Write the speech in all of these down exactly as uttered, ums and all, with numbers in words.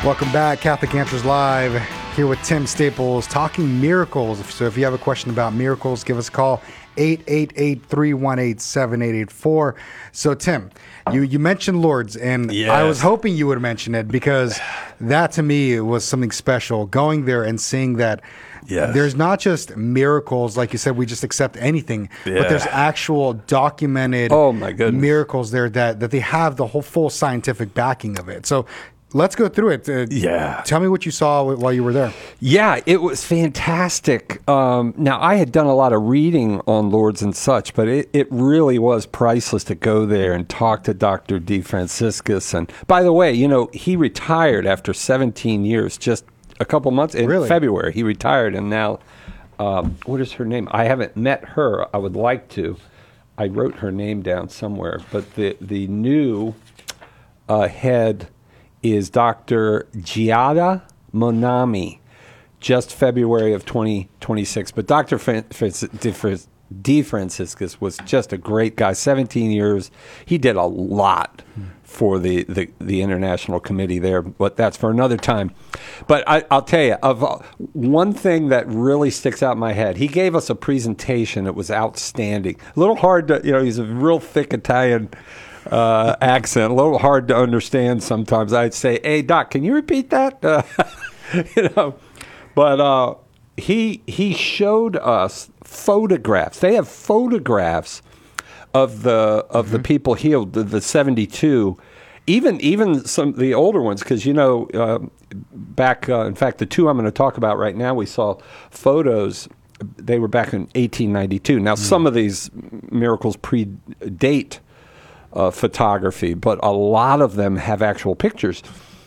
Welcome back, Catholic Answers Live, here with Tim Staples, talking miracles. So if you have a question about miracles, give us a call, eight eight eight, three one eight, seven eight eight four. So Tim, you, you mentioned Lourdes, and Yes. I was hoping you would mention it, because that to me was something special, going there and seeing that Yes. there's not just miracles, like you said, we just accept anything, Yeah. but there's actual documented Oh, my goodness. miracles there that, that they have the whole full scientific backing of it. So let's go through it. Uh, Yeah. Tell me what you saw while you were there. Yeah, it was fantastic. Um, now, I had done a lot of reading on Lourdes and such, but it, it really was priceless to go there and talk to Doctor De Franciscus. And by the way, you know, he retired after seventeen years, just a couple months in Really? February. He retired, and now, um, what is her name? I haven't met her. I would like to. I wrote her name down somewhere, but the, the new uh, head is Doctor Giada Monami, just February of twenty twenty-six. But Doctor Fran- Francis- De Fran- De Franciscus was just a great guy, seventeen years. He did a lot for the, the, the international committee there, but that's for another time. But I, I'll tell you, of uh, one thing that really sticks out in my head, he gave us a presentation. It was outstanding. A little hard to, you know, he's a real thick Italian uh, accent, a little hard to understand sometimes. I'd say, "Hey, Doc, can you repeat that?" Uh, you know, but uh, he he showed us photographs. They have photographs of the of mm-hmm. the people healed, the, the seventy-two, even even some of the older ones, because you know uh, back. Uh, in fact, the two I'm going to talk about right now, we saw photos. They were back in eighteen ninety-two. Now, mm. some of these miracles predate Uh, photography, but a lot of them have actual pictures.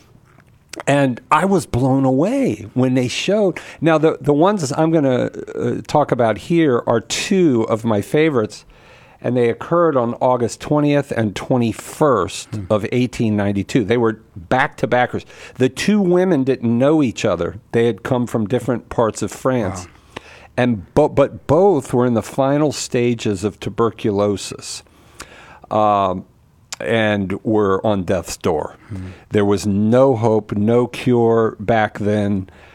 And I was blown away when they showed. Now, the, the ones I'm going to uh, talk about here are two of my favorites, and they occurred on August twentieth and twenty-first mm. of eighteen ninety-two. They were back-to-backers. The two women didn't know each other. They had come from different parts of France. Wow. and bo- But both were in the final stages of tuberculosis. Um, and were on death's door. Mm-hmm. There was no hope, no cure back then.